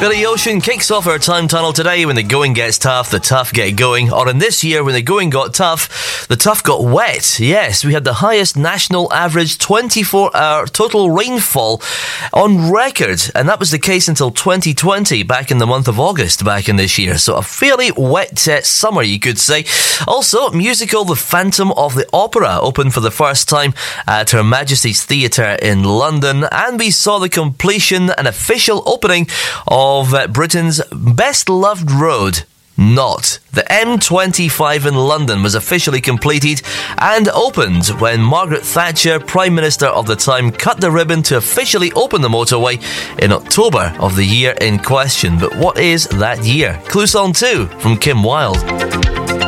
Billy Ocean kicks off our time tunnel today. When the going gets tough, the tough get going. Or in this year, when the going got tough, the tough got wet. Yes, we had the highest national average 24-hour total rainfall on record. And that was the case until 2020, back in the month of August back in this year. So a fairly wet summer, you could say. Also, musical The Phantom of the Opera opened for the first time at Her Majesty's Theatre in London. And we saw the completion and official opening of Britain's best-loved road. Not. The M25 in London was officially completed and opened when Margaret Thatcher, Prime Minister of the time, cut the ribbon to officially open the motorway in October of the year in question. But what is that year? Clue Song 2 from Kim Wilde.